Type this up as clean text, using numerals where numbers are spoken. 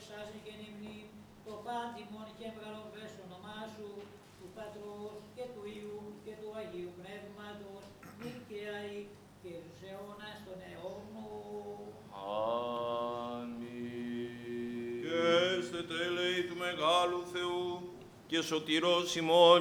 δοξάζει και νυμνή, το πάντιμον και μεγαλοπές όνομά σου, του Πατρός και του Υιού και του Αγίου Πνεύματος, νίκαια και στους αιώνας των αιώνων. Αμήν. Και έστε τέλεη του Μεγάλου Θεού και σωτηρός ημών